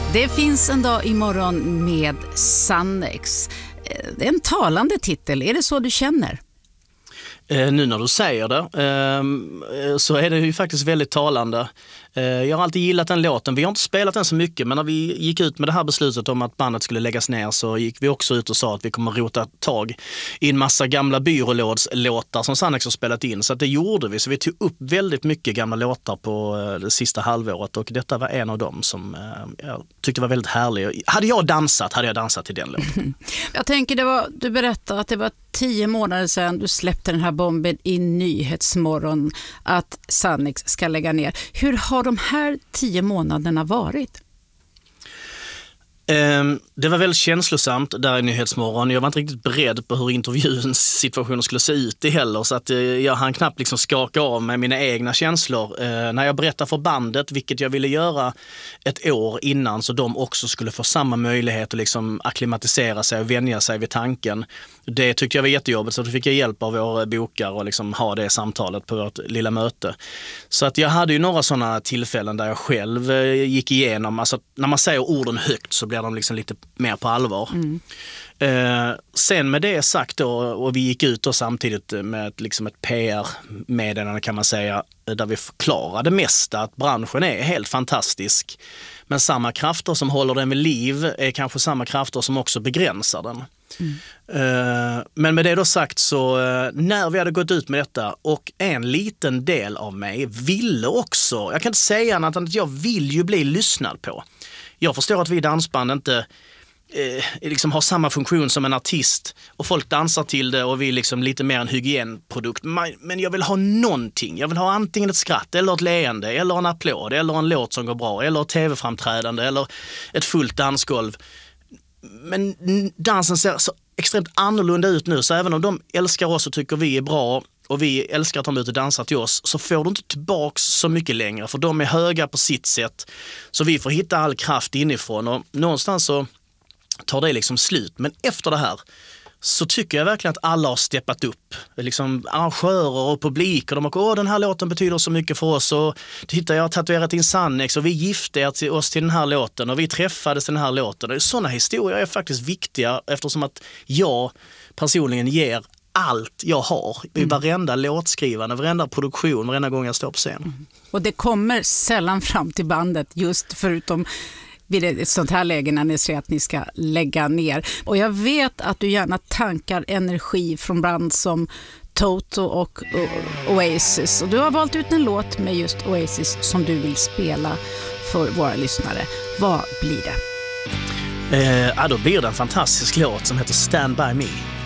Det finns en dag imorgon med Sannex. Det är en talande titel. Är det så du känner? Nu när du säger det så är det ju faktiskt väldigt talande. Jag har alltid gillat den låten. Vi har inte spelat den så mycket, men när vi gick ut med det här beslutet om att bandet skulle läggas ner så gick vi också ut och sa att vi kommer rota tag i en massa gamla byrålådslåtar som Sannex har spelat in. Så att det gjorde vi. Så vi tog upp väldigt mycket gamla låtar på det sista halvåret och detta var en av dem som jag tyckte var väldigt härlig. Hade jag dansat till den låten. Jag tänker, du berättade att det var 10 månader sedan du släppte den här bomben i Nyhetsmorgon att Sannex ska lägga ner. Hur har de här 10 månaderna varit? Det var väldigt känslosamt där i Nyhetsmorgon. Jag var inte riktigt beredd på hur intervjusituationen skulle se ut i heller, så att jag hann knappt liksom skaka av med mina egna känslor. När jag berättade för bandet, vilket jag ville göra ett år innan, så de också skulle få samma möjlighet att liksom akklimatisera sig och vänja sig vid tanken. Det tyckte jag var jättejobbigt, så då fick jag hjälp av våra bokare och liksom ha det samtalet på vårt lilla möte. Så att jag hade ju några sådana tillfällen där jag själv gick igenom, alltså när man säger orden högt så blir de liksom lite mer på allvar. Sen med det sagt då, och vi gick ut då samtidigt med liksom ett PR-meddelande kan man säga, där vi förklarade mesta att branschen är helt fantastisk. Men samma krafter som håller den vid liv är kanske samma krafter som också begränsar den. Men med det då sagt så när vi hade gått ut med detta och en liten del av mig ville också, jag kan inte säga annat än att jag vill ju bli lyssnad på. Jag förstår att vi dansband inte liksom har samma funktion som en artist och folk dansar till det och vi liksom lite mer en hygienprodukt. Men jag vill ha någonting. Jag vill ha antingen ett skratt eller ett leende eller en applåd eller en låt som går bra eller ett tv-framträdande eller ett fullt dansgolv. Men dansen ser så extremt annorlunda ut nu, så även om de älskar oss och tycker vi är bra och vi älskar att de är ute och dansar till oss, så får du inte tillbaks så mycket längre, för de är höga på sitt sätt. Så vi får hitta all kraft inifrån och någonstans så tar det liksom slut. Men efter det här så tycker jag verkligen att alla har steppat upp. Liksom arrangörer och publik, och de har den här låten betyder så mycket för oss, och titta, jag har tatuerat in Sannex och vi gifte oss till den här låten och vi träffades till den här låten. Sådana historier är faktiskt viktiga, eftersom att jag personligen ger allt jag har i varenda låtskrivande, varenda produktion, varenda gång jag står på scen. Och det kommer sällan fram till bandet, just förutom vid ett sånt här läge när ni säger att ni ska lägga ner. Och jag vet att du gärna tankar energi från band som Toto och Oasis. Och du har valt ut en låt med just Oasis som du vill spela för våra lyssnare. Vad blir det? Då blir det en fantastisk låt som heter Stand By Me.